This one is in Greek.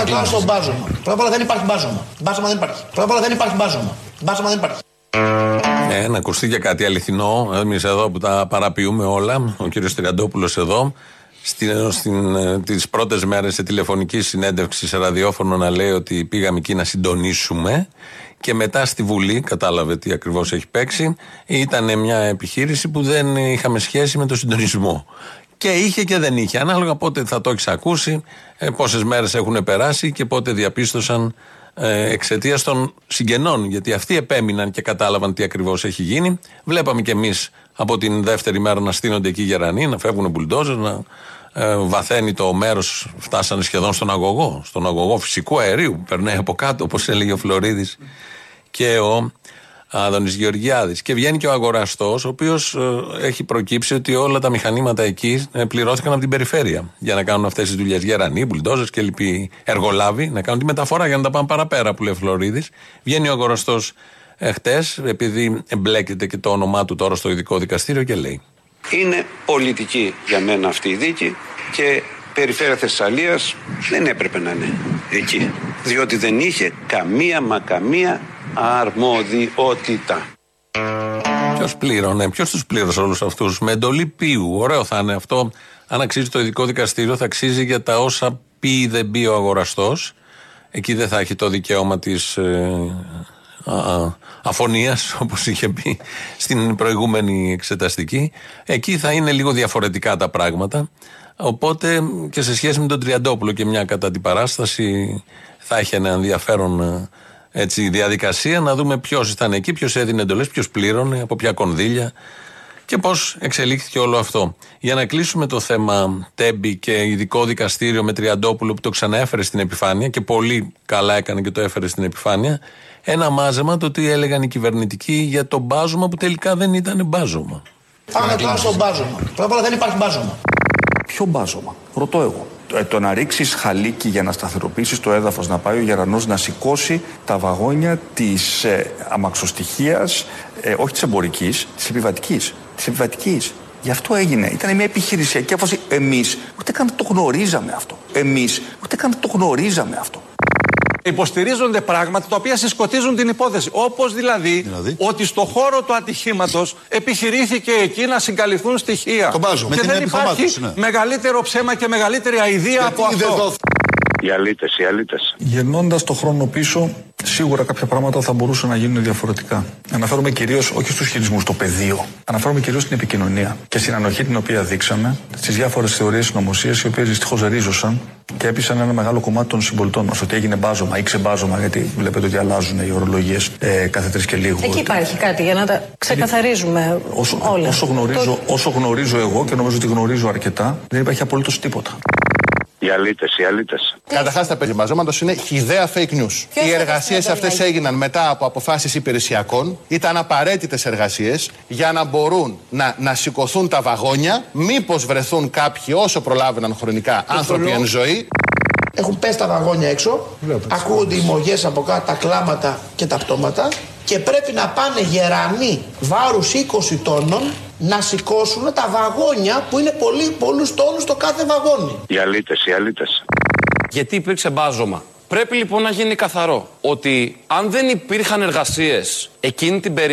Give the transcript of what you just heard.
Πάμε τώρα στο μπάζωμα. Πρώτα απ' όλα δεν υπάρχει μπάζωμα. Μπάζωμα δεν υπάρχει. Πρώτα απ' όλα δεν υπάρχει μπάζωμα. Μπάζωμα δεν υπάρχει. Να ακουστεί και κάτι αληθινό. Εμείς εδώ που τα παραποιούμε όλα, ο κύριος Τριαντόπουλος εδώ, τις πρώτες μέρες σε τηλεφωνική συνέντευξη σε ραδιόφωνο να λέει ότι πήγαμε εκεί να συντονίσουμε, και μετά στη Βουλή, κατάλαβε τι ακριβώς έχει παίξει, ήταν μια επιχείρηση που δεν είχαμε σχέση με το συντονισμό. Και είχε και δεν είχε, ανάλογα πότε θα το έχεις ακούσει, πόσες μέρες έχουν περάσει και πότε διαπίστωσαν, εξαιτίας των συγγενών, γιατί αυτοί επέμειναν και κατάλαβαν τι ακριβώς έχει γίνει. Βλέπαμε κι εμείς από την δεύτερη μέρα να στείνονται εκεί οι γερανοί, να φεύγουν μπουλντόζερ, να βαθαίνει το μέρος, φτάσανε σχεδόν στον αγωγό φυσικού αερίου που περνάει από κάτω, όπως έλεγε ο Φλωρίδης και ο Άδωνης Γεωργιάδης. Και βγαίνει και ο αγοραστός, ο οποίος έχει προκύψει ότι όλα τα μηχανήματα εκεί πληρώθηκαν από την περιφέρεια για να κάνουν αυτές τις δουλειές. Γερανοί, μπουλντόζερ και λοιποί εργολάβοι, να κάνουν τη μεταφορά για να τα πάνε παραπέρα, που λέει ο Φλωρίδης. Βγαίνει ο αγοραστός χτες, επειδή εμπλέκεται και το όνομά του τώρα στο ειδικό δικαστήριο, και λέει: είναι πολιτική για μένα αυτή η δίκη και περιφέρεια Θεσσαλίας δεν έπρεπε να είναι εκεί, διότι δεν είχε καμία αρμοδιότητα. Ποιος πλήρωνε, ποιος τους πλήρωσε όλους αυτούς? Με εντολή ποιου? Ωραίο θα είναι αυτό. Αν αξίζει το ειδικό δικαστήριο, θα αξίζει για τα όσα πει ή δεν πει ο αγοραστός. Εκεί δεν θα έχει το δικαίωμα της αφωνίας, όπως είχε πει στην προηγούμενη εξεταστική. Εκεί θα είναι λίγο διαφορετικά τα πράγματα. Οπότε και σε σχέση με τον Τριαντόπουλο και μια κατά την παράσταση θα έχει ένα ενδιαφέρον διαδικασία να δούμε ποιος ήταν εκεί, ποιος έδινε εντολές, ποιος πλήρωνε, από ποια κονδύλια και πώς εξελίχθηκε όλο αυτό. Για να κλείσουμε το θέμα Τέμπη και ειδικό δικαστήριο με Τριαντόπουλο που το ξαναέφερε στην επιφάνεια, και πολύ καλά έκανε και το έφερε στην επιφάνεια, ένα μάζεμα το τι έλεγαν οι κυβερνητικοί για το μπάζωμα που τελικά δεν ήταν μπάζωμα. Πάμε τώρα στο μπάζωμα. Πρώτα απ' όλα δεν υπάρχει μπάζωμα. Ποιο μπάζωμα? Ρωτώ εγώ. Το να ρίξεις χαλίκι για να σταθεροποιήσεις το έδαφος, να πάει ο γερανός να σηκώσει τα βαγόνια της αμαξοστοιχείας, όχι της εμπορικής, της επιβατικής. Γι' αυτό έγινε. Ήταν μια επιχειρησιακή απόφαση. Εμείς ούτε καν το γνωρίζαμε αυτό. Υποστηρίζονται πράγματα τα οποία συσκοτίζουν την υπόθεση. Όπως δηλαδή ότι στο χώρο του ατυχήματος επιχειρήθηκε εκεί να συγκαλυφθούν στοιχεία. Και δεν υπάρχει μεγαλύτερο ψέμα και μεγαλύτερη αηδία από αυτό. Οι αλήτες. Γυρνώντας το χρόνο πίσω, σίγουρα κάποια πράγματα θα μπορούσαν να γίνουν διαφορετικά. Αναφέρομαι κυρίως όχι στους χειρισμούς, στο πεδίο. Αναφέρομαι κυρίως στην επικοινωνία και στην ανοχή την οποία δείξαμε στις διάφορες θεωρίες συνωμοσίας, οι οποίες δυστυχώς ρίζωσαν και έπεισαν ένα μεγάλο κομμάτι των συμπολιτών μας. Ότι έγινε μπάζωμα ή ξεμπάζωμα, γιατί βλέπετε ότι αλλάζουν οι ορολογίες κάθε 3 και λίγο. Εκεί υπάρχει κάτι για να τα ξεκαθαρίζουμε όλα. Όσο γνωρίζω εγώ, και νομίζω ότι γνωρίζω αρκετά, δεν υπάρχει απολύτως τίποτα. Οι αλήτες. Καταρχάς, τα περί μπαζώματος είναι χυδαία fake news. Οι εργασίες αυτές έγιναν μετά από αποφάσεις υπηρεσιακών. Ήταν απαραίτητες εργασίες για να μπορούν να σηκωθούν τα βαγόνια, μήπως βρεθούν κάποιοι όσο προλάβαιναν χρονικά άνθρωποι εν ζωή. Έχουν πέσει τα βαγόνια έξω, ακούγονται οι μογές από κάτω, τα κλάματα και τα πτώματα, και πρέπει να πάνε γερανοί βάρους 20 τόνων να σηκώσουν τα βαγόνια που είναι πολλούς τόνους το κάθε βαγόνι. Οι αλήτες. Γιατί υπήρξε μπάζωμα? Πρέπει λοιπόν να γίνει καθαρό ότι αν δεν υπήρχαν εργασίες εκείνη την περίοδο,